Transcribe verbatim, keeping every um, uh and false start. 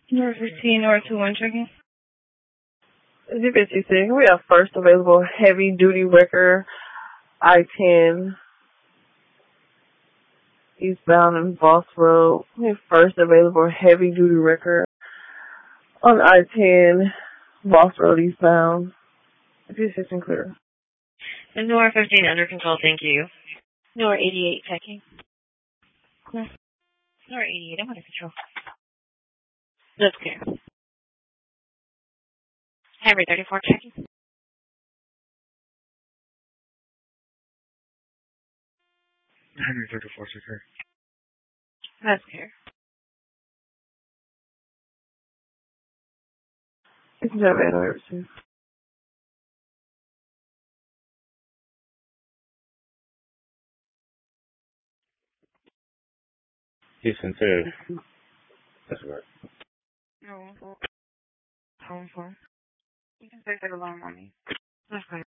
Number fifteen or two one checking. Z fifty-six, we have first available heavy duty wrecker, I ten, eastbound in Voss Road. We have first available heavy duty wrecker on I ten, Voss Road eastbound. fifty-six and clear. And Nora fifteen under control, thank you. Nora eighty-eight checking. Clear. Nora eighty-eight, I'm under control. That's clear. Henry thirty-four checking. Henry thirty-four checking. That's clear. You can have Anna Everson. Houston two. That's right. No, one four. One four. You can take that alarm on me. That's fine.